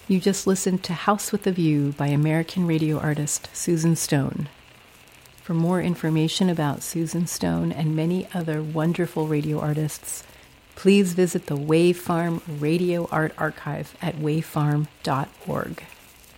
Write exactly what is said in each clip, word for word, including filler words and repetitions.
You just listened to House with a View by American radio artist Susan Stone. For more information about Susan Stone and many other wonderful radio artists, please visit the Wave Farm Radio Art Archive at wave farm dot org.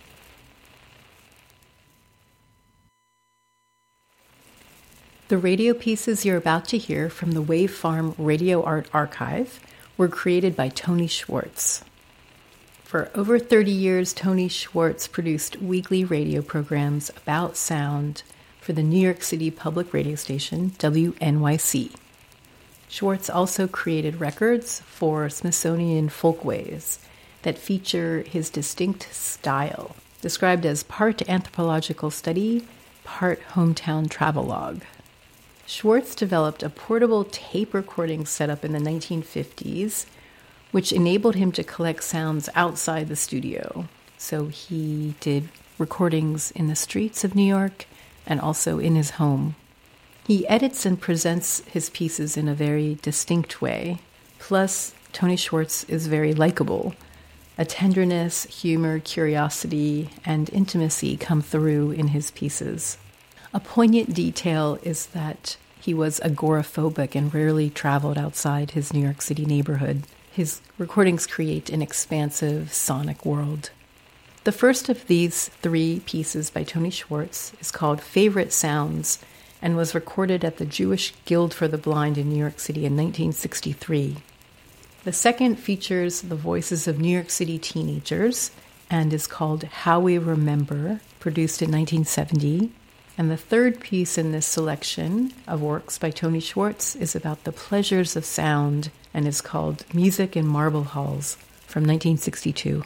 The radio pieces you're about to hear from the Wave Farm Radio Art Archive were created by Tony Schwartz. For over thirty years, Tony Schwartz produced weekly radio programs about sound for the New York City public radio station, W N Y C. Schwartz also created records for Smithsonian Folkways that feature his distinct style, described as part anthropological study, part hometown travelogue. Schwartz developed a portable tape recording setup in the nineteen fifties, which enabled him to collect sounds outside the studio. So he did recordings in the streets of New York and also in his home. He edits and presents his pieces in a very distinct way. Plus, Tony Schwartz is very likable. A tenderness, humor, curiosity, and intimacy come through in his pieces. A poignant detail is that he was agoraphobic and rarely traveled outside his New York City neighborhood. His recordings create an expansive sonic world. The first of these three pieces by Tony Schwartz is called Favorite Sounds and was recorded at the Jewish Guild for the Blind in New York City in nineteen sixty-three. The second features the voices of New York City teenagers and is called How We Remember, produced in nineteen seventy. And the third piece in this selection of works by Tony Schwartz is about the pleasures of sound and is called Music in Marble Halls from nineteen sixty-two.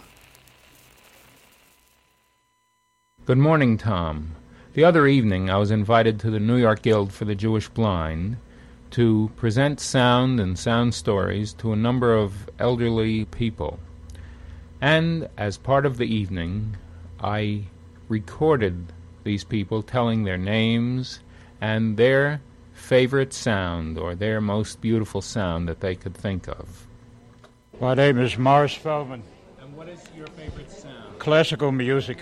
Good morning, Tom. The other evening I was invited to the New York Guild for the Jewish Blind to present sound and sound stories to a number of elderly people. And as part of the evening, I recorded these people telling their names and their favorite sound or their most beautiful sound that they could think of. My name is Morris Feldman. And what is your favorite sound? Classical music.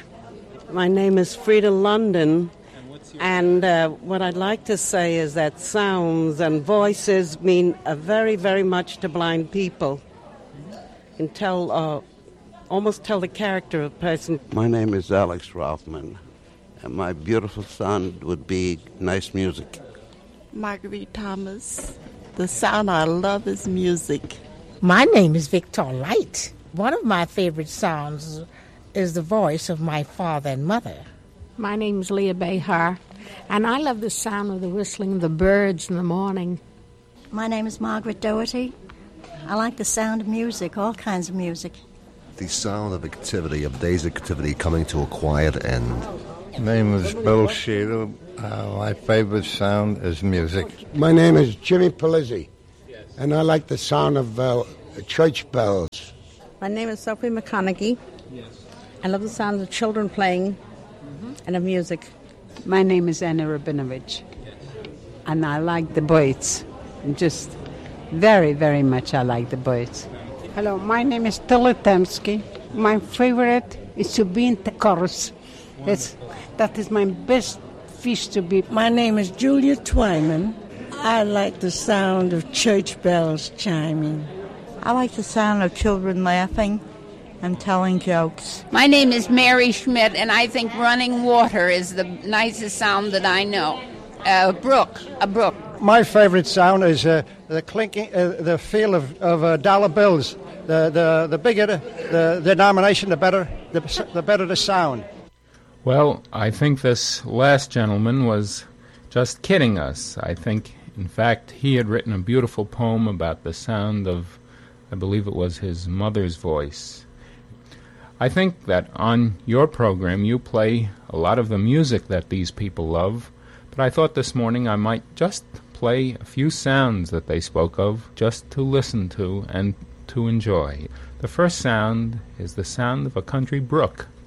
My name is Frida London, And, what's your and uh, what I'd like to say is that sounds and voices mean uh, very, very much to blind people. You can tell, uh, almost tell the character of a person. My name is Alex Rothman. And my beautiful sound would be nice music. Marguerite Thomas. The sound I love is music. My name is Victor Light. One of my favorite sounds is the voice of my father and mother. My name's Leah Behar, and I love the sound of the whistling of the birds in the morning. My name is Margaret Doherty. I like the sound of music, all kinds of music. The sound of activity, of day's activity coming to a quiet end. My name is Bill Sheetal. Uh, my favorite sound is music. My name is Jimmy Polizzi, and I like the sound of uh, church bells. My name is Sophie McConaughey. Yes. I love the sound of children playing mm-hmm. and of music. My name is Anna Rabinovich, yes. and I like the birds. Just very, very much I like the birds. Hello, my name is Tila Temsky. My favorite is to be in the chorus. It's, that is my best fish to be. My name is Julia Twyman. I like the sound of church bells chiming. I like the sound of children laughing and telling jokes. My name is Mary Schmidt, and I think running water is the nicest sound that I know. A brook, a brook. My favorite sound is uh, the clinking, uh, the feel of, of uh, dollar bills. The, the, the bigger the, the denomination, the better the, the better the sound. Well, I think this last gentleman was just kidding us. I think, in fact, he had written a beautiful poem about the sound of, I believe it was his mother's voice. I think that on your program you play a lot of the music that these people love, but I thought this morning I might just play a few sounds that they spoke of, just to listen to and to enjoy. The first sound is the sound of a country brook.